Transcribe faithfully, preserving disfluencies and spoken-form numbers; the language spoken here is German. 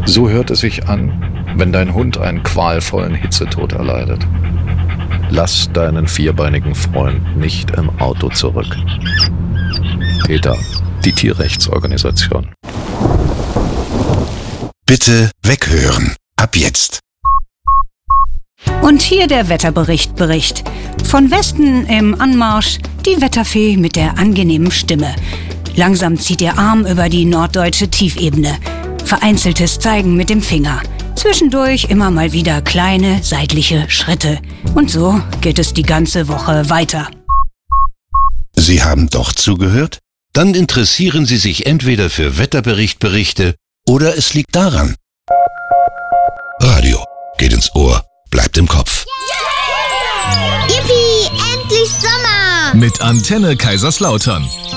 So hört es sich an, wenn dein Hund einen qualvollen Hitzetod erleidet. Lass deinen vierbeinigen Freund nicht im Auto zurück. PETA, die Tierrechtsorganisation. Bitte weghören. Ab jetzt. Und hier der Wetterbericht Bericht. Von Westen im Anmarsch die Wetterfee mit der angenehmen Stimme. Langsam zieht ihr Arm über die norddeutsche Tiefebene. Vereinzeltes Zeigen mit dem Finger. Zwischendurch immer mal wieder kleine seitliche Schritte. Und so geht es die ganze Woche weiter. Sie haben doch zugehört? Dann interessieren Sie sich entweder für Wetterberichtberichte oder es liegt daran. Radio geht ins Ohr, bleibt im Kopf. Yippie, endlich Sommer! Mit Antenne Kaiserslautern.